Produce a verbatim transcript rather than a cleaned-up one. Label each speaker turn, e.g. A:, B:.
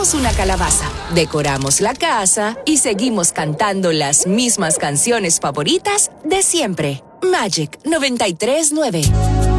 A: Compramos una calabaza, decoramos la casa y seguimos cantando las mismas canciones favoritas de siempre. Magic noventa y tres nueve.